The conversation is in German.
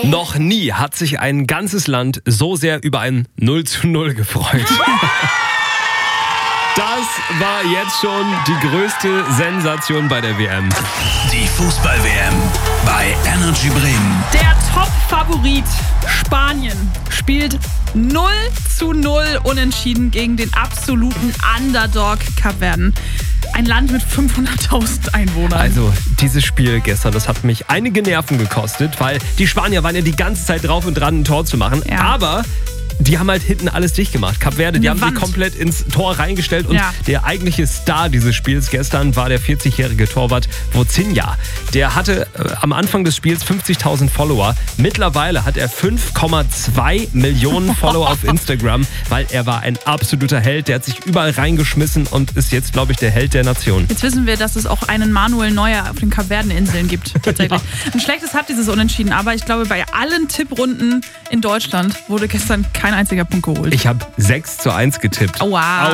Noch nie hat sich ein ganzes Land so sehr über ein 0:0 gefreut. Das war jetzt schon die größte Sensation bei der WM. Die Fußball-WM bei Energy Bremen. Der Top-Favorit Spanien spielt 0:0 unentschieden gegen den absoluten Underdog Kapverden. Ein Land mit 500.000 Einwohnern. Also dieses Spiel gestern, das hat mich einige Nerven gekostet, weil die Spanier waren ja die ganze Zeit drauf und dran, ein Tor zu machen. Ja. Aber die haben halt hinten alles dicht gemacht. Kap Verde, die haben sie komplett ins Tor reingestellt. Und der eigentliche Star dieses Spiels gestern war der 40-jährige Torwart Vozinha. Der hatte am Anfang des Spiels 50.000 Follower. Mittlerweile hat er 5,2 Millionen Follower auf Instagram, weil er war ein absoluter Held. Der hat sich überall reingeschmissen und ist jetzt, glaube ich, der Held der Nation. Jetzt wissen wir, dass es auch einen Manuel Neuer auf den Kapverdeninseln gibt. Tatsächlich. Ja. Ein schlechtes hat dieses Unentschieden, aber ich glaube, bei allen Tipprunden in Deutschland wurde gestern kein einziger Punkt geholt. Ich habe 6:1 getippt. Oh, wow.